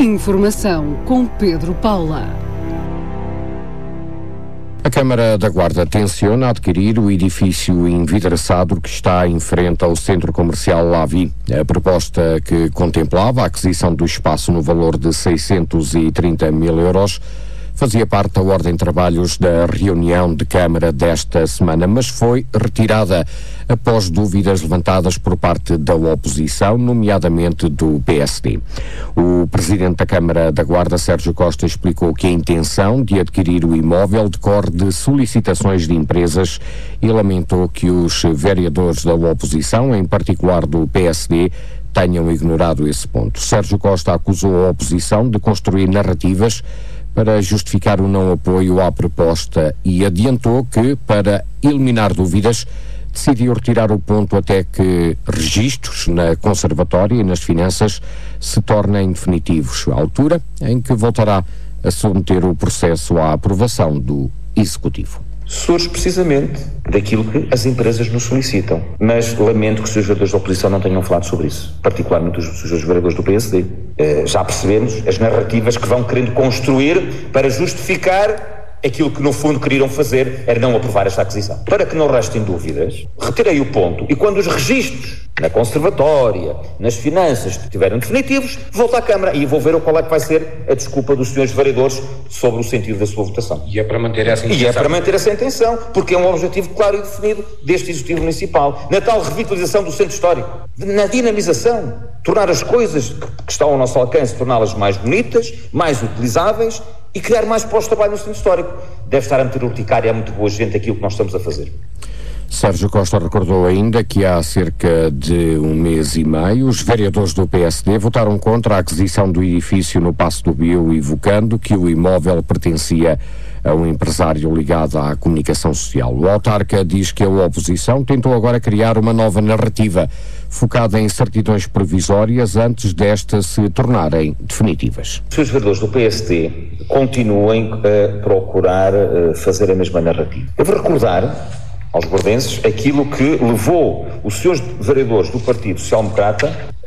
Informação com Pedro Paula. A Câmara da Guarda tenciona adquirir o edifício envidraçado que está em frente ao Centro Comercial Lavi. A proposta, que contemplava a aquisição do espaço no valor de 630 mil euros, fazia parte da ordem de trabalhos da reunião de Câmara desta semana, mas foi retirada após dúvidas levantadas por parte da oposição, nomeadamente do PSD. O Presidente da Câmara da Guarda, Sérgio Costa, explicou que a intenção de adquirir o imóvel decorre de solicitações de empresas e lamentou que os vereadores da oposição, em particular do PSD, tenham ignorado esse ponto. Sérgio Costa acusou a oposição de construir narrativas para justificar o não apoio à proposta e adiantou que, para eliminar dúvidas, decidiu retirar o ponto até que registros na Conservatória e nas finanças se tornem definitivos, à altura em que voltará a submeter o processo à aprovação do Executivo. Surge precisamente daquilo que as empresas nos solicitam, mas lamento que os seus vereadores da oposição não tenham falado sobre isso, particularmente os seus vereadores do PSD. Já percebemos as narrativas que vão querendo construir para justificar aquilo que no fundo queriam fazer era não aprovar esta aquisição. Para que não restem dúvidas, retirei o ponto e quando os registros na Conservatória, nas finanças estiverem definitivos, volto à Câmara e vou ver qual é que vai ser a desculpa dos senhores vereadores sobre o sentido da sua votação. E é para manter essa intenção? E é para manter essa intenção, porque é um objetivo claro e definido deste Executivo Municipal, na tal revitalização do centro histórico, na dinamização, tornar as coisas que estão ao nosso alcance, torná-las mais bonitas, mais utilizáveis e criar mais postos de trabalho no centro histórico. Deve estar a meter urticária a muito boa gente aquilo que nós estamos a fazer. Sérgio Costa recordou ainda que há cerca de um mês e meio os vereadores do PSD votaram contra a aquisição do edifício no Paço do Bio, evocando que o imóvel pertencia a um empresário ligado à comunicação social. O autarca diz que a oposição tentou agora criar uma nova narrativa focada em certidões provisórias antes destas se tornarem definitivas. Se os vereadores do PSD continuem a procurar fazer a mesma narrativa. Eu vou recordar aos bordenses aquilo que levou os seus vereadores do Partido Social Democrata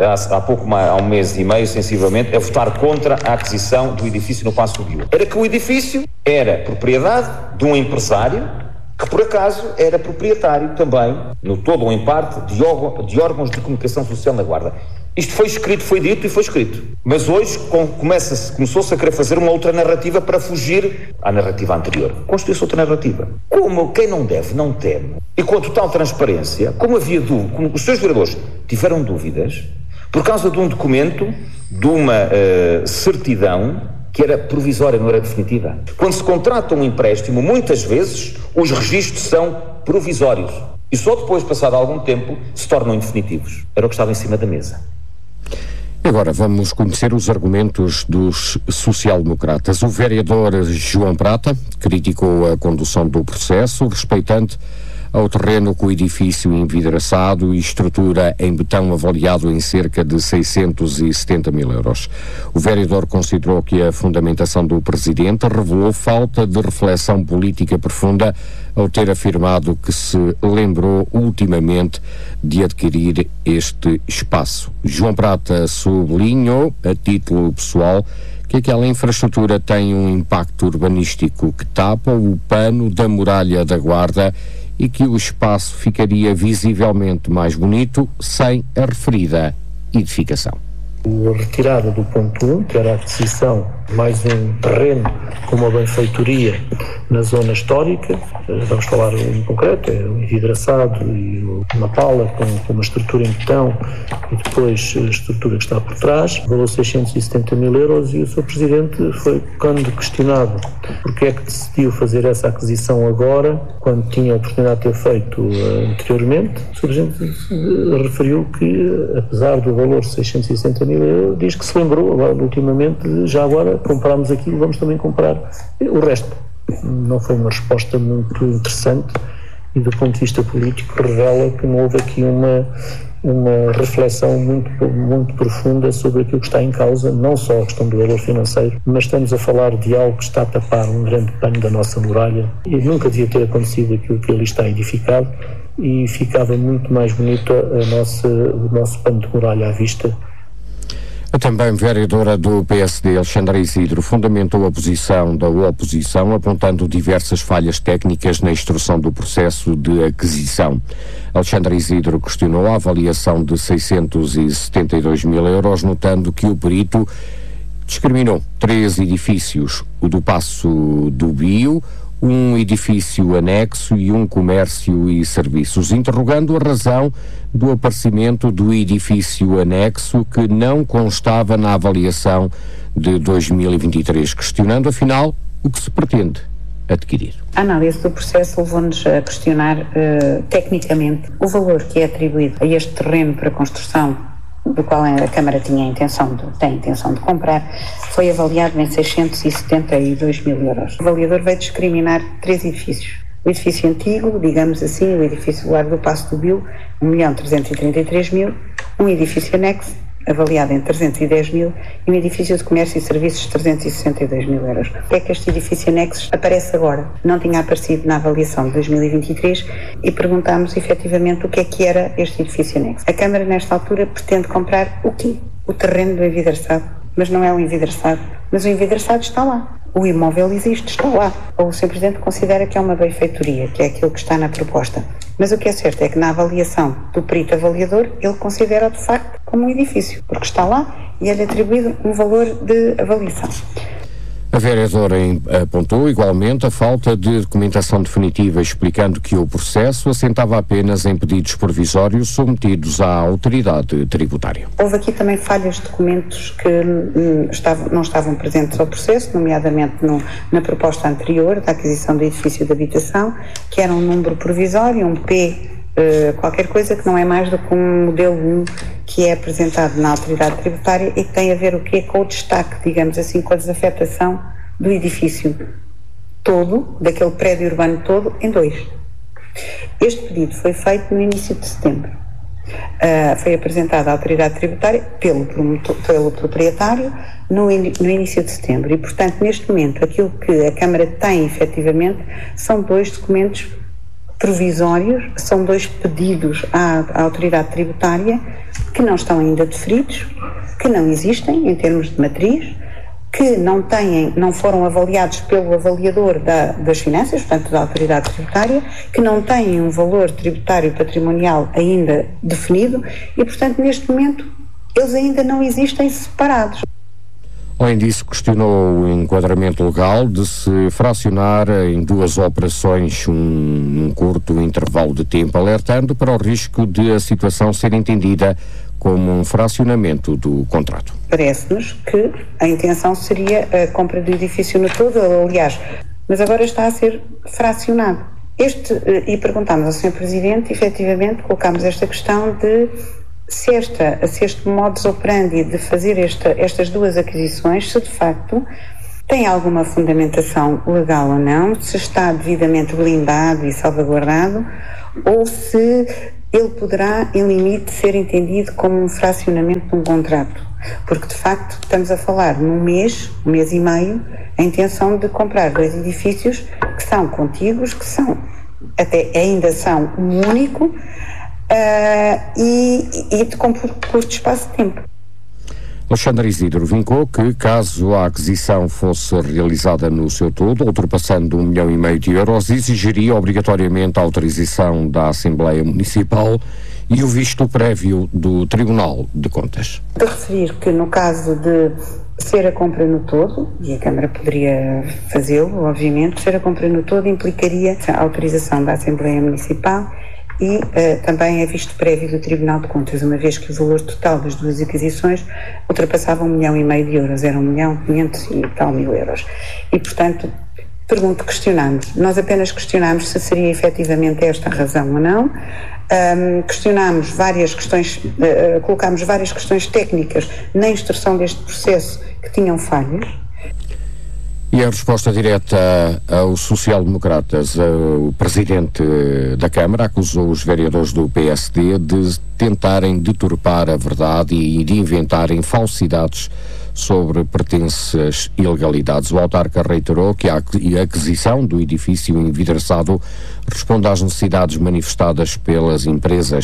há um mês e meio, sensivelmente, a votar contra a aquisição do edifício no Paço do Bio. Era que o edifício era propriedade de um empresário que, por acaso, era proprietário também, no todo ou em parte, de órgãos de comunicação social na Guarda. Isto foi escrito, foi dito e foi escrito. Mas hoje começou-se a querer fazer uma outra narrativa para fugir à narrativa anterior. Construiu-se outra narrativa. Como quem não deve, não teme. E com a total transparência, como os seus vereadores tiveram dúvidas, por causa de um documento, de uma certidão, que era provisória, não era definitiva. Quando se contrata um empréstimo, muitas vezes, os registros são provisórios. E só depois, passado algum tempo, se tornam definitivos. Era o que estava em cima da mesa. Agora vamos conhecer os argumentos dos social-democratas. O vereador João Prata criticou a condução do processo, respeitante ao terreno com o edifício envidraçado e estrutura em betão avaliado em cerca de 670 mil euros. O vereador considerou que a fundamentação do Presidente revelou falta de reflexão política profunda ao ter afirmado que se lembrou ultimamente de adquirir este espaço. João Prata sublinhou, a título pessoal, que aquela infraestrutura tem um impacto urbanístico que tapa o pano da muralha da Guarda e que o espaço ficaria visivelmente mais bonito sem a referida edificação. A retirada do ponto 1, que era a aquisição de mais um terreno com uma benfeitoria na zona histórica, vamos falar em concreto, é um envidraçado e uma pala com uma estrutura em betão e depois a estrutura que está por trás, valor 670 mil euros, e o Sr. Presidente foi, quando questionado porque é que decidiu fazer essa aquisição agora, quando tinha a oportunidade de ter feito anteriormente, o Sr. Presidente referiu que, apesar do valor 660 mil euros, diz que se lembrou agora, ultimamente, já agora comprámos aquilo, vamos também comprar o resto. Não foi uma resposta muito interessante e, do ponto de vista político, revela que não houve aqui uma reflexão muito profunda sobre aquilo que está em causa, não só a questão do valor financeiro, mas estamos a falar de algo que está a tapar um grande pano da nossa muralha e nunca devia ter acontecido aquilo que ali está edificado, e ficava muito mais bonito o nosso pano de muralha à vista. A também vereadora do PSD, Alexandra Isidro, fundamentou a posição da oposição, apontando diversas falhas técnicas na instrução do processo de aquisição. Alexandra Isidro questionou a avaliação de 672 mil euros, notando que o perito discriminou 3 edifícios, o do Paço do Bio, um edifício anexo e um comércio e serviços, interrogando a razão do aparecimento do edifício anexo que não constava na avaliação de 2023, questionando afinal o que se pretende adquirir. A análise do processo levou-nos a questionar tecnicamente o valor que é atribuído a este terreno para construção, do qual a Câmara tem a intenção de comprar, foi avaliado em 672 mil euros. O avaliador veio discriminar 3 edifícios. O edifício antigo, digamos assim, o edifício do Largo do Paço do Bio, 1.333.000, um edifício anexo, avaliado em 310 mil, e um edifício de comércio e serviços, 362 mil euros. O que é que este edifício anexo aparece agora? Não tinha aparecido na avaliação de 2023 e perguntámos efetivamente o que era este edifício anexo. A Câmara, nesta altura, pretende comprar o quê? O terreno do envidraçado. Mas não é o envidraçado. Mas o envidraçado está lá. O imóvel existe, está lá. O Sr. Presidente considera que é uma benfeitoria, que é aquilo que está na proposta. Mas o que é certo é que na avaliação do perito avaliador, ele considera de facto como um edifício, porque está lá e é-lhe atribuído um valor de avaliação. A vereadora apontou igualmente a falta de documentação definitiva, explicando que o processo assentava apenas em pedidos provisórios submetidos à autoridade tributária. Houve aqui também falhas de documentos que não estavam presentes ao processo, nomeadamente na proposta anterior da aquisição do edifício de habitação, que era um número provisório, um P qualquer coisa, que não é mais do que um modelo 1 que é apresentado na autoridade tributária e que tem a ver o quê? Com o destaque, digamos assim, com a desafetação do edifício todo, daquele prédio urbano todo, em 2. Este pedido foi feito no início de setembro. Foi apresentado à autoridade tributária pelo proprietário no início de setembro e, portanto, neste momento, aquilo que a Câmara tem efetivamente são 2 documentos provisórios, são 2 pedidos à autoridade tributária que não estão ainda deferidos, que não existem em termos de matriz, que não foram avaliados pelo avaliador das finanças, portanto da autoridade tributária, que não têm um valor tributário patrimonial ainda definido e, portanto, neste momento eles ainda não existem separados. Além disso, questionou o enquadramento legal de se fracionar em 2 operações num curto intervalo de tempo, alertando para o risco de a situação ser entendida como um fracionamento do contrato. Parece-nos que a intenção seria a compra do edifício no todo, aliás, mas agora está a ser fracionado. E perguntámos ao Sr. Presidente, efetivamente, colocámos esta questão de se este modus operandi de fazer estas 2 aquisições, se de facto tem alguma fundamentação legal ou não, se está devidamente blindado e salvaguardado, ou se ele poderá, em limite, ser entendido como um fracionamento de um contrato. Porque, de facto, estamos a falar num mês e meio, a intenção de comprar 2 edifícios que são contíguos, que ainda são um único, e com curto espaço de tempo. Alexandra Isidro vincou que, caso a aquisição fosse realizada no seu todo, ultrapassando 1,5 milhão de euros, exigiria obrigatoriamente a autorização da Assembleia Municipal e o visto prévio do Tribunal de Contas. De referir que, no caso de ser a compra no todo, e a Câmara poderia fazê-lo, obviamente, ser a compra no todo implicaria a autorização da Assembleia Municipal e também é visto prévio do Tribunal de Contas, uma vez que o valor total das 2 aquisições ultrapassava 1,5 milhão de euros, era 1.500.000 e tal mil euros. E, portanto, questionámos. Nós apenas questionámos se seria efetivamente esta a razão ou não. Questionámos várias questões, colocámos várias questões técnicas na instrução deste processo que tinham falhas. E a resposta direta aos social-democratas, o presidente da Câmara acusou os vereadores do PSD de tentarem deturpar a verdade e de inventarem falsidades sobre pertences ilegalidades. O autarca reiterou que a aquisição do edifício envidraçado responde às necessidades manifestadas pelas empresas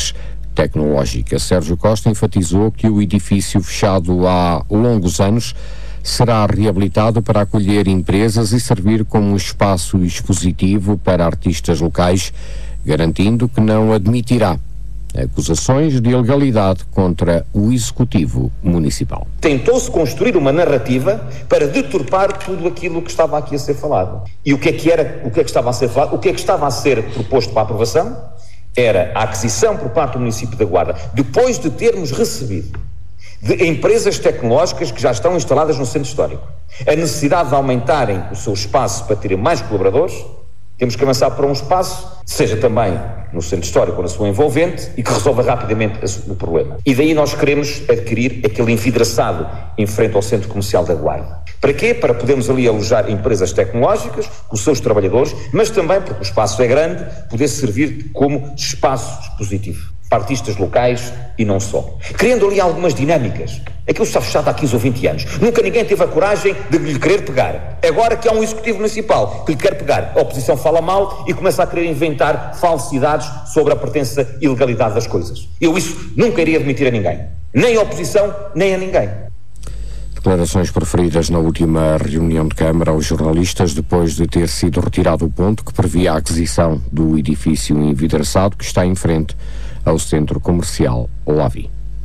tecnológica. Sérgio Costa enfatizou que o edifício fechado há longos anos será reabilitado para acolher empresas e servir como um espaço expositivo para artistas locais, garantindo que não admitirá acusações de ilegalidade contra o Executivo Municipal. Tentou-se construir uma narrativa para deturpar tudo aquilo que estava aqui a ser falado. E o que estava a ser falado, o que estava a ser proposto para a aprovação era a aquisição por parte do município da Guarda, depois de termos recebido de empresas tecnológicas que já estão instaladas no centro histórico, a necessidade de aumentarem o seu espaço para terem mais colaboradores. Temos que avançar para um espaço, seja também no centro histórico ou na sua envolvente, e que resolva rapidamente o problema. E daí nós queremos adquirir aquele envidraçado em frente ao centro comercial da Guarda. Para quê? Para podermos ali alojar empresas tecnológicas, com os seus trabalhadores, mas também, porque o espaço é grande, poder servir como espaço expositivo para artistas locais e não só. Criando ali algumas dinâmicas. Aquilo está fechado há 15 ou 20 anos. Nunca ninguém teve a coragem de lhe querer pegar. Agora que há um executivo municipal que lhe quer pegar, a oposição fala mal e começa a querer inventar falsidades sobre a pertença e ilegalidade das coisas. Eu isso nunca iria admitir a ninguém. Nem a oposição, nem a ninguém. Declarações proferidas na última reunião de Câmara aos jornalistas depois de ter sido retirado o ponto que previa a aquisição do edifício envidraçado que está em frente ao centro comercial Lavi.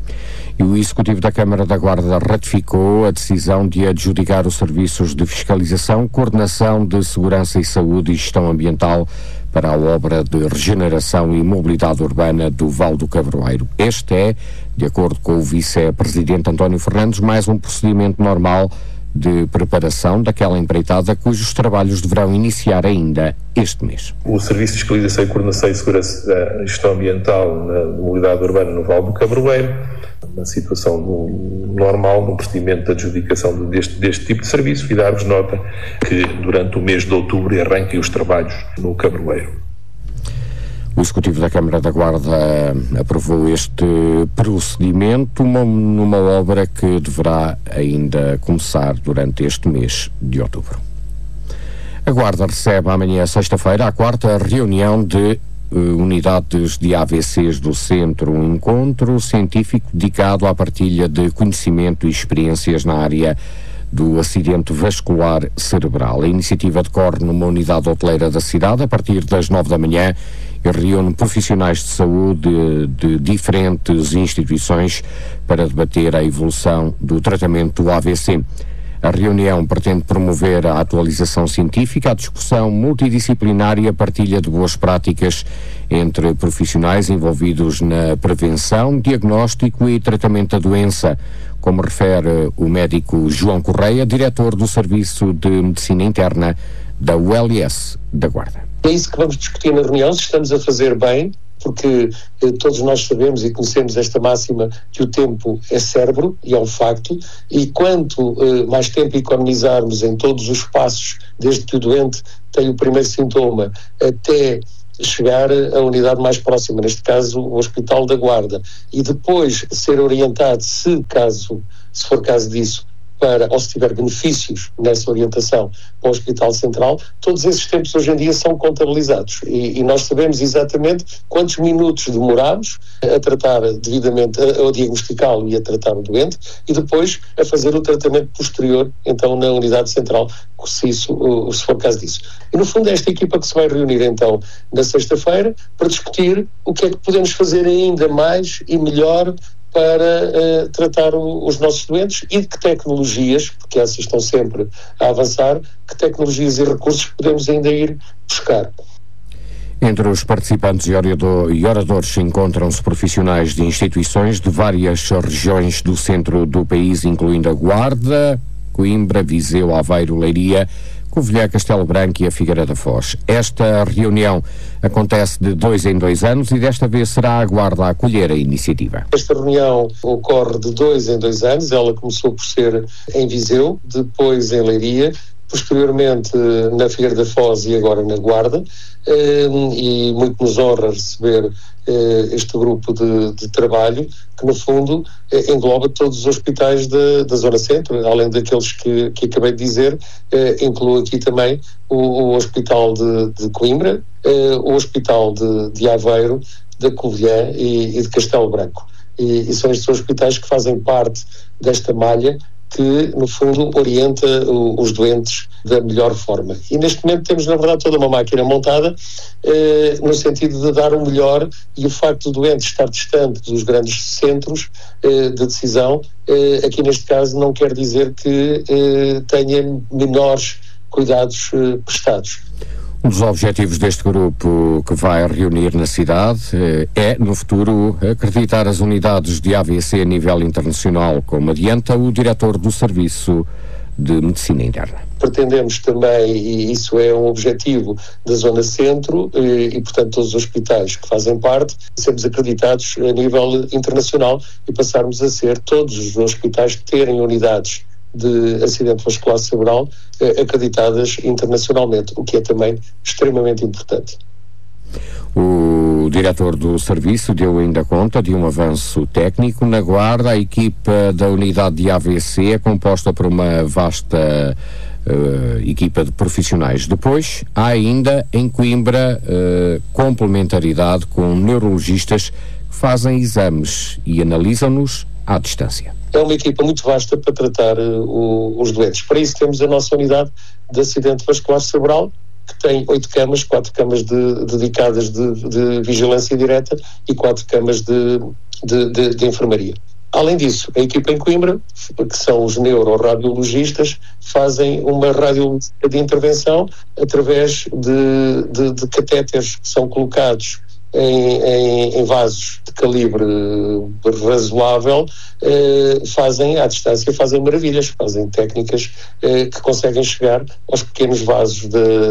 E o Executivo da Câmara da Guarda ratificou a decisão de adjudicar os serviços de fiscalização, coordenação de segurança e saúde e gestão ambiental para a obra de regeneração e mobilidade urbana do Vale do Cabroeiro. Este é, de acordo com o vice-presidente António Fernandes, mais um procedimento normal de preparação daquela empreitada cujos trabalhos deverão iniciar ainda este mês. O Serviço de Fiscalização e Coordenação e Segurança e Gestão Ambiental na mobilidade urbana no Vale do Cabroeiro, uma situação normal no procedimento de adjudicação deste tipo de serviço, e dar-vos nota que durante o mês de outubro arranquem os trabalhos no Cabroeiro. O Executivo da Câmara da Guarda aprovou este procedimento numa obra que deverá ainda começar durante este mês de outubro. A Guarda recebe amanhã, sexta-feira, a quarta reunião de unidades de AVCs do Centro, um encontro científico dedicado à partilha de conhecimento e experiências na área do acidente vascular cerebral. A iniciativa decorre numa unidade hoteleira da cidade a partir das 9 da manhã e reúne profissionais de saúde de diferentes instituições para debater a evolução do tratamento do AVC. A reunião pretende promover a atualização científica, a discussão multidisciplinar e a partilha de boas práticas entre profissionais envolvidos na prevenção, diagnóstico e tratamento da doença, como refere o médico João Correia, diretor do Serviço de Medicina Interna da ULS da Guarda. É isso que vamos discutir na reunião, se estamos a fazer bem, porque todos nós sabemos e conhecemos esta máxima que o tempo é cérebro, e é um facto, e quanto mais tempo economizarmos em todos os passos, desde que o doente tem o primeiro sintoma até chegar à unidade mais próxima, neste caso o Hospital da Guarda, e depois ser orientado, se for caso disso, ou se tiver benefícios nessa orientação para o Hospital Central, todos esses tempos hoje em dia são contabilizados e nós sabemos exatamente quantos minutos demoramos a tratar devidamente, a diagnosticá-lo e a tratar o doente, e depois a fazer o tratamento posterior, então na unidade central, se for caso disso. E no fundo é esta equipa que se vai reunir então na sexta-feira para discutir o que é que podemos fazer ainda mais e melhor para tratar os nossos doentes, e de que tecnologias, porque essas estão sempre a avançar, que tecnologias e recursos podemos ainda ir buscar. Entre os participantes e oradores encontram-se profissionais de instituições de várias regiões do centro do país, incluindo a Guarda, Coimbra, Viseu, Aveiro, Leiria, Covilhã, Castelo Branco e a Figueira da Foz. Esta reunião acontece de 2 em 2 anos e desta vez será a Guarda a acolher a iniciativa. Esta reunião ocorre de 2 em 2 anos, ela começou por ser em Viseu, depois em Leiria, posteriormente na Figueira da Foz e agora na Guarda, e muito nos honra receber este grupo de trabalho que no fundo engloba todos os hospitais da Zona Centro, além daqueles que acabei de dizer, inclui aqui também o Hospital de Coimbra, o Hospital de Aveiro, da Covilhã e de Castelo Branco. E são estes hospitais que fazem parte desta malha que, no fundo, orienta os doentes da melhor forma. E neste momento temos, na verdade, toda uma máquina montada no sentido de dar o melhor, e o facto do doente estar distante dos grandes centros de decisão, aqui neste caso não quer dizer que tenha menores cuidados prestados. Um dos objetivos deste grupo que vai reunir na cidade é, no futuro, acreditar as unidades de AVC a nível internacional, como adianta o diretor do Serviço de Medicina Interna. Pretendemos também, e isso é um objetivo da Zona Centro, e portanto todos os hospitais que fazem parte, sermos acreditados a nível internacional e passarmos a ser todos os hospitais que terem unidades de acidente vascular cerebral acreditadas internacionalmente, o que é também extremamente importante. O diretor do serviço deu ainda conta de um avanço técnico na Guarda. A equipa da unidade de AVC é composta por uma vasta equipa de profissionais. Depois, há ainda em Coimbra complementaridade com neurologistas que fazem exames e analisam-nos à distância. É uma equipa muito vasta para tratar os doentes. Para isso temos a nossa unidade de acidente vascular cerebral, que tem 8 camas, 4 camas dedicadas de vigilância direta e 4 camas de enfermaria. Além disso, a equipa em Coimbra, que são os neuroradiologistas, fazem uma radiologia de intervenção através de catéteres que são colocados em vasos de calibre razoável, fazem à distância, fazem maravilhas, fazem técnicas que conseguem chegar aos pequenos vasos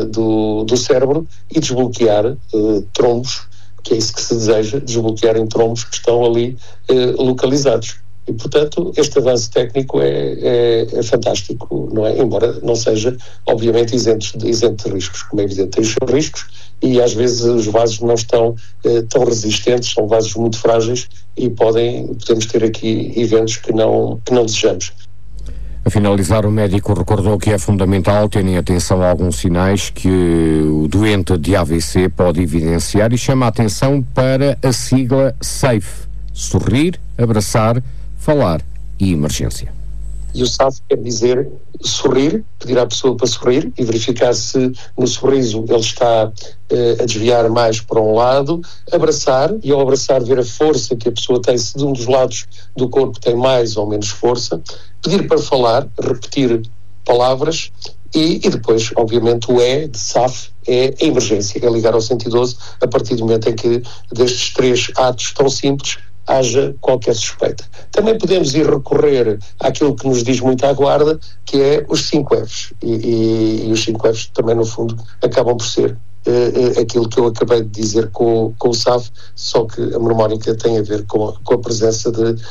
do cérebro e desbloquear trombos, que é isso que se deseja, desbloquear em trombos que estão ali localizados. E, portanto, este avanço técnico é fantástico, não é? Embora não seja, obviamente, isento de riscos, como é evidente, tem os seus riscos, e às vezes os vasos não estão tão resistentes, são vasos muito frágeis e podemos ter aqui eventos que não desejamos. A finalizar, o médico recordou que é fundamental terem atenção a alguns sinais que o doente de AVC pode evidenciar e chama a atenção para a sigla SAFE: sorrir, abraçar, falar e emergência. E o SAFE quer dizer sorrir, pedir à pessoa para sorrir e verificar se no sorriso ele está a desviar mais para um lado, abraçar, e ao abraçar ver a força que a pessoa tem, se de um dos lados do corpo tem mais ou menos força, pedir para falar, repetir palavras e depois, obviamente, o E de SAFE é a emergência, é ligar ao 112 a partir do momento em que destes 3 atos tão simples haja qualquer suspeita. Também podemos ir recorrer àquilo que nos diz muito à Guarda, que é os 5 Fs. E os 5 Fs também, no fundo, acabam por ser aquilo que eu acabei de dizer com o SAFE, só que a mnemónica tem a ver com a presença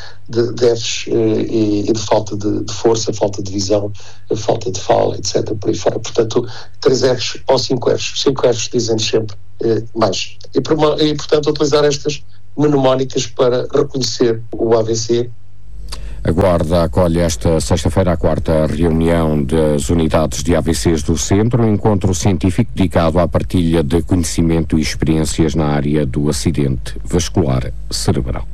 de Fs e de falta de força, falta de visão, falta de fala, etc. por aí fora. Portanto, 3 Fs ou 5 Fs. 5 Fs dizem sempre mais. E, portanto, utilizar estas mnemónicas para reconhecer o AVC. A Guarda acolhe esta sexta-feira a 4ª reunião das unidades de AVCs do Centro, um encontro científico dedicado à partilha de conhecimento e experiências na área do acidente vascular cerebral.